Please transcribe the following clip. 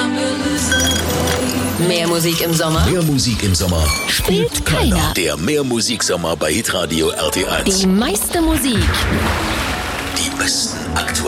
Mehr Musik im Sommer? Mehr Musik im Sommer Spielt keiner. Der Mehrmusiksommer bei Hitradio RT1. Die meiste Musik. Die besten aktuellen